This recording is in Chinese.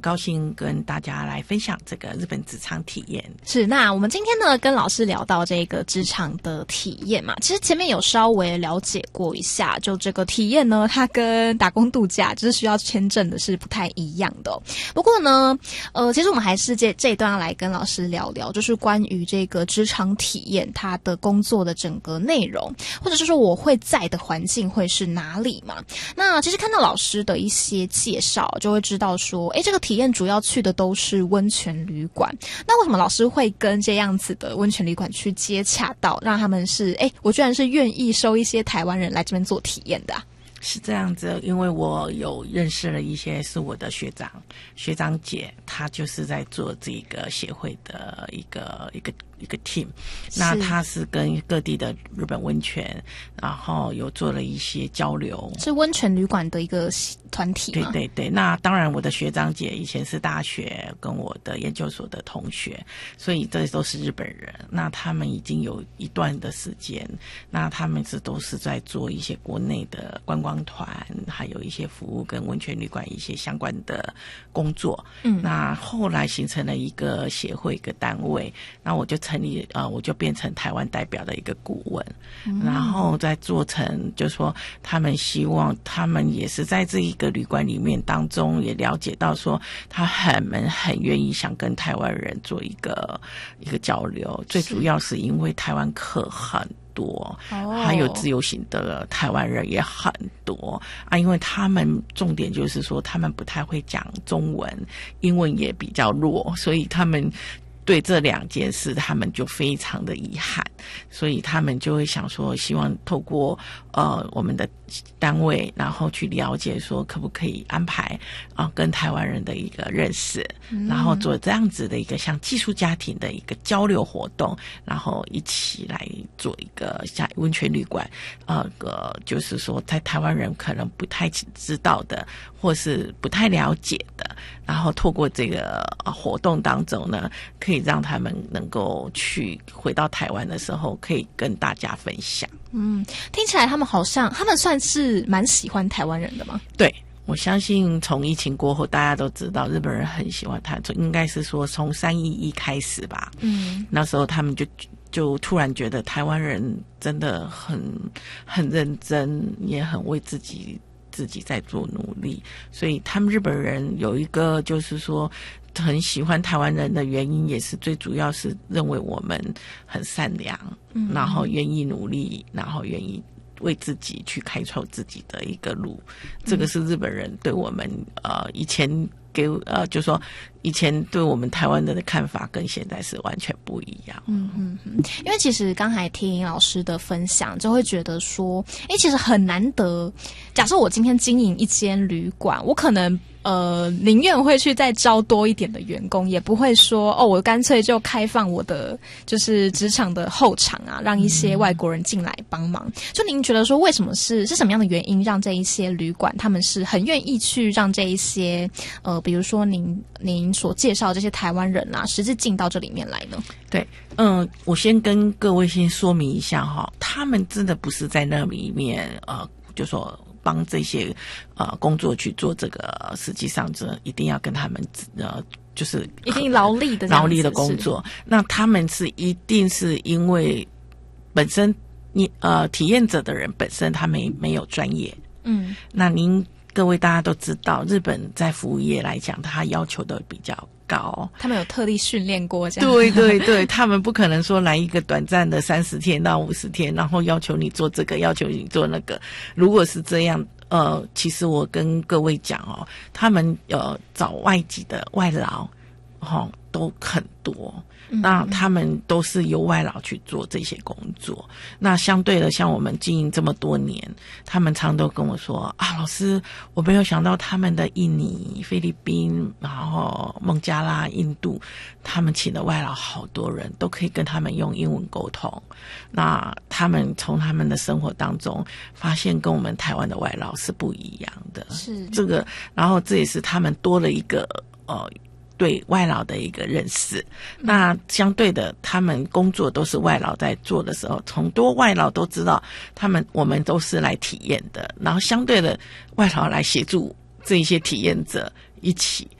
高兴跟大家来分享这个日本职场体验。 是，那我们今天呢跟老师聊到这个职场的体验嘛，其实前面有稍微了解过一下，就这个体验呢，它跟打工度假就是需要签证的是不太一样的不过呢，其实我们还是这一段要来跟老师聊聊，就是关于这个职场体验它的工作的整个内容，或者是说我会在的环境会是哪里嘛。那其实看到老师的一些介绍，就会知道说，这个体验主要去的都是温泉旅馆。那为什么老师会跟这样子的温泉旅馆去接洽到，让他们是我居然是愿意收一些台湾人来这边做体验的啊？ 是这样子，因为我有认识了一些是我的学长姐，她就是在做这个协会的一个 team， 那她是跟各地的日本温泉，然后有做了一些交流， 是温泉旅馆的一个团体吗？ 对对对，那当然我的学长姐以前是大学跟我的研究所的同学，所以这都是日本人，那他们已经有一段的时间，那他们都是在做一些国内的观光团，还有一些服务跟温泉旅馆一些相关的工作。那后来形成了一个协会一个单位，那我就成立我就变成台湾代表的一个顾问，然后再做成就是说他们希望他们也是在这一个旅馆里面当中也了解到说他很愿意想跟台湾人做一个交流，最主要是因为台湾客很多，还有自由行的台湾人也很多啊，因为他们重点就是说他们不太会讲中文，英文也比较弱，所以他们对这两件事他们就非常的遗憾，所以他们就会想说希望透过我们的单位，然后去了解说可不可以安排跟台湾人的一个认识，然后做这样子的一个像寄宿家庭的一个交流活动，然后一起来做一个像温泉旅馆就是说在台湾人可能不太知道的或是不太了解的，然后透过这个活动当中呢，可以让他们能够去回到台湾的时候可以跟大家分享。 听起来他们算是蛮喜欢台湾人的吗？ 对，我相信从疫情过后大家都知道日本人很喜欢他，应该是说从311开始吧。那时候他们就突然觉得台湾人真的很认真，也很为自己在做努力，所以他们日本人有一个就是说很喜欢台湾人的原因，也是最主要是认为我们很善良，然后愿意努力，然后愿意为自己去开创自己的一个路。这个是日本人对我们以前就说以前对我们台湾人的看法跟现在是完全不一样。 因为其实刚才听老师的分享，就会觉得说其实很难得，假设我今天经营一间旅馆，我可能宁愿会去再招多一点的员工，也不会说我干脆就开放我的就是职场的后场啊，让一些外国人进来帮忙。就您觉得说为什么是什么样的原因让这一些旅馆他们是很愿意去让这一些比如说您所介绍这些台湾人啊，实际进到这里面来呢？ 对，我先跟各位先说明一下哈，他们真的不是在那里面就说帮这些工作去做这个，实际上这一定要跟他们就是一定劳力的工作。那他们是一定是因为本身体验者的人本身他没有专业，那各位大家都知道，日本在服务业来讲，他要求的比较高， 他们有特地训练过这样。 对对对，他们不可能说来一个短暂的30天到50天，然后要求你做这个，要求你做那个。如果是这样，其实我跟各位讲他们找外籍的外劳都很多，那他们都是由外劳去做这些工作。那相对的，像我们经营这么多年，他们常都跟我说老师，我没有想到他们的印尼、菲律宾，然后孟加拉、印度，他们请的外劳好多人都可以跟他们用英文沟通。那他们从他们的生活当中发现跟我们台湾的外劳是不一样的，是这个，然后这也是他们多了一个对外劳的一个认识。那相对的，他们工作都是外劳在做的时候，很多外劳都知道我们都是来体验的，然后相对的外劳来协助这一些体验者一起